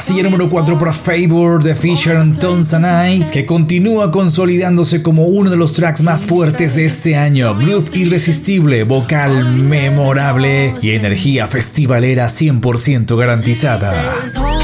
casilla número 4 para Favor de Fisher and Tones and I, que continúa consolidándose como uno de los tracks más fuertes de este año. Groove irresistible, vocal memorable y energía festivalera 100% garantizada.